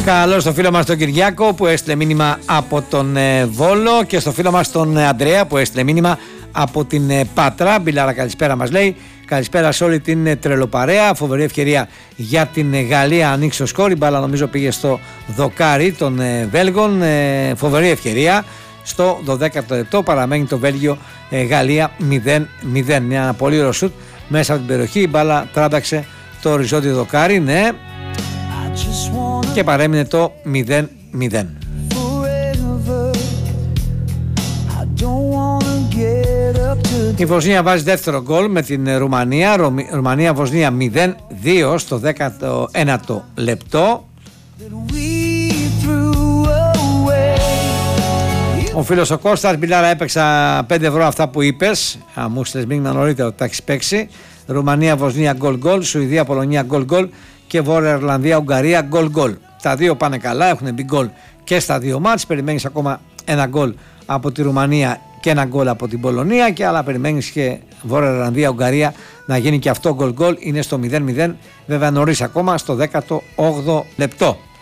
Καλό στο φίλο μας τον Κυριάκο που έστειλε μήνυμα από τον Βόλο και στο φίλο μας τον Ανδρέα που έστειλε μήνυμα από την Πάτρα. Μπιλάρα, καλησπέρα μας λέει. Καλησπέρα σε όλη την τρελοπαρέα. Φοβερή ευκαιρία για την Γαλλία, ανοίξει το σκορ. Η μπάλα νομίζω πήγε στο δοκάρι των Βέλγων. Φοβερή ευκαιρία. Στο 12ο λεπτό παραμένει το Βέλγιο Γαλλία 0-0. Μια πολύ ωραίο σουτ μέσα από την περιοχή. Η μπάλα τράνταξε το οριζόντιο δοκάρι. Ναι. Και παρέμεινε το 0-0. Η Βοσνία βάζει δεύτερο γκολ με την Ρουμανία. Ρουμανία-Βοσνία 0-2 στο 19ο λεπτό. Ο φίλος ο Κώστας, Μπιλάρα, έπαιξα 5 ευρώ αυτά που είπες. Μου στείλες μήνυμα νωρίτερα ότι τα έχεις παίξει. Ρουμανία-Βοσνία γκολ-γκολ, Σουηδία-Πολωνία γκολ-γκολ και Βόρεια Ιρλανδία-Ουγγαρία γκολ-γκολ. Τα δύο πάνε καλά, έχουν μπει γκολ και στα δύο μάτς. Περιμένεις ακόμα ένα γκολ από τη Ρουμανία και ένα γκολ από την Πολωνία και άλλα περιμένεις και Βόρεια Ιρλανδία-Ουγγαρία να γίνει και αυτό γκολ-γκολ. Είναι στο 0-0, βέβαια νωρίς ακόμα, στο 18ο λεπτό.